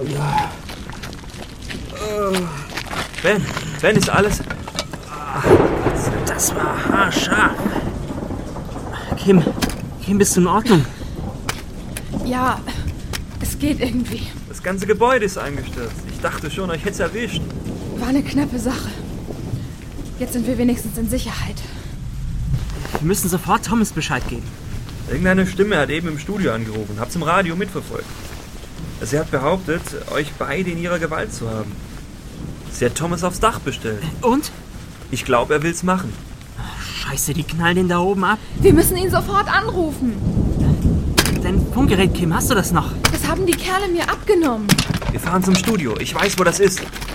Ja. Ben, ist alles... Ach, das war haarscharf. Kim, bist du in Ordnung? Ja, es geht irgendwie. Das ganze Gebäude ist eingestürzt. Ich dachte schon, euch hätte es erwischt. War eine knappe Sache. Jetzt sind wir wenigstens in Sicherheit. Wir müssen sofort Thomas Bescheid geben. Irgendeine Stimme hat eben im Studio angerufen. Hab's im Radio mitverfolgt. Sie hat behauptet, euch beide in ihrer Gewalt zu haben. Sie hat Thomas aufs Dach bestellt. Und? Ich glaube, er will's machen. Scheiße, die knallen den da oben ab. Wir müssen ihn sofort anrufen. Dein Funkgerät, Kim, hast du das noch? Das haben die Kerle mir abgenommen. Wir fahren zum Studio. Ich weiß, wo das ist.